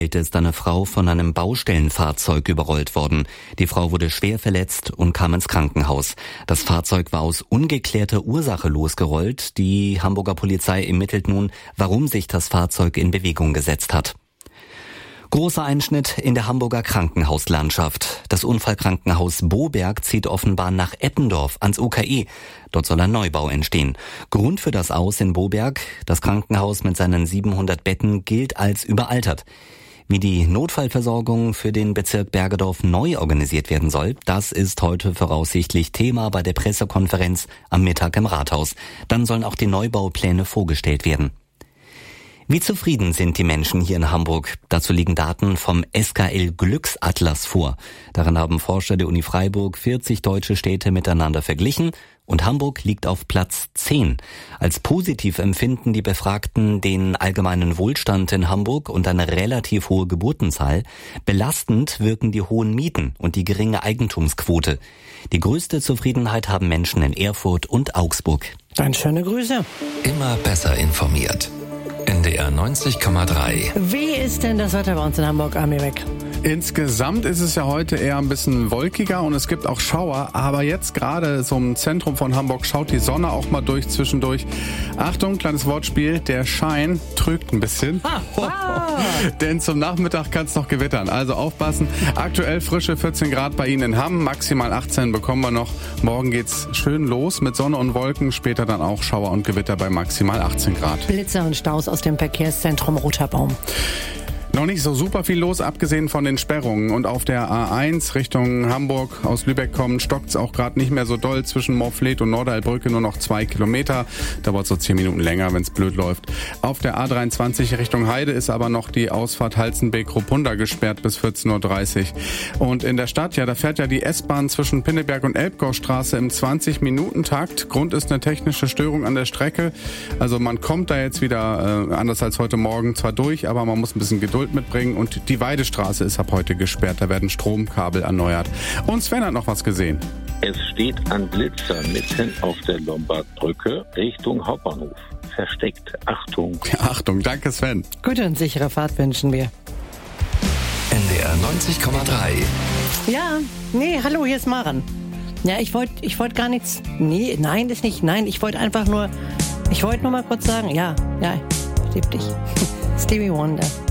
ist eine Frau von einem Baustellenfahrzeug überrollt worden. Die Frau wurde schwer verletzt und kam ins Krankenhaus. Das Fahrzeug war aus ungeklärter Ursache losgerollt. Die Hamburger Polizei ermittelt nun, warum sich das Fahrzeug in Bewegung gesetzt hat. Großer Einschnitt in der Hamburger Krankenhauslandschaft. Das Unfallkrankenhaus Boberg zieht offenbar nach Eppendorf ans UKE. Dort soll ein Neubau entstehen. Grund für das Aus in Boberg: das Krankenhaus mit seinen 700 Betten gilt als überaltert. Wie die Notfallversorgung für den Bezirk Bergedorf neu organisiert werden soll, das ist heute voraussichtlich Thema bei der Pressekonferenz am Mittag im Rathaus. Dann sollen auch die Neubaupläne vorgestellt werden. Wie zufrieden sind die Menschen hier in Hamburg? Dazu liegen Daten vom SKL Glücksatlas vor. Darin haben Forscher der Uni Freiburg 40 deutsche Städte miteinander verglichen und Hamburg liegt auf Platz 10. Als positiv empfinden die Befragten den allgemeinen Wohlstand in Hamburg und eine relativ hohe Geburtenzahl. Belastend wirken die hohen Mieten und die geringe Eigentumsquote. Die größte Zufriedenheit haben Menschen in Erfurt und Augsburg. Dann schöne Grüße. Immer besser informiert. NDR 90,3. Wie ist denn das Wetter bei uns in Hamburg, Amiweg? Insgesamt ist es ja heute eher ein bisschen wolkiger und es gibt auch Schauer, aber jetzt gerade so im Zentrum von Hamburg schaut die Sonne auch mal durch zwischendurch. Achtung, kleines Wortspiel, der Schein trügt ein bisschen. Denn zum Nachmittag kann es noch gewittern, also aufpassen. Aktuell frische 14 Grad bei Ihnen in Hamm, maximal 18 bekommen wir noch. Morgen geht's schön los mit Sonne und Wolken, später dann auch Schauer und Gewitter bei maximal 18 Grad. Blitzer und Staus aus dem Verkehrszentrum Roter Baum. Noch nicht so super viel los, abgesehen von den Sperrungen. Und auf der A1 Richtung Hamburg aus Lübeck kommen, stockt's auch gerade nicht mehr so doll. Zwischen Morfleet und Nordeilbrücke nur noch 2 Kilometer. Dauert so 10 Minuten länger, wenn's blöd läuft. Auf der A23 Richtung Heide ist aber noch die Ausfahrt Halzenbeek-Ruppunda gesperrt bis 14.30 Uhr. Und in der Stadt, ja, da fährt ja die S-Bahn zwischen Pinneberg und Elbgaustraße im 20-Minuten-Takt. Grund ist eine technische Störung an der Strecke. Also man kommt da jetzt wieder, anders als heute Morgen, zwar durch, aber man muss ein bisschen Geduld mitbringen und die Weidestraße ist ab heute gesperrt. Da werden Stromkabel erneuert. Und Sven hat noch was gesehen. Es steht ein Blitzer mitten auf der Lombardbrücke Richtung Hauptbahnhof. Versteckt. Achtung. Ja, Achtung, danke Sven. Gute und sichere Fahrt wünschen wir. NDR 90,3. Ja, nee, hallo, hier ist Maren. Ja, ich wollte gar nichts. Nee, nein, das nicht. Nein, ich wollte nur mal kurz sagen, ja, ich lieb dich. Stevie Wonder.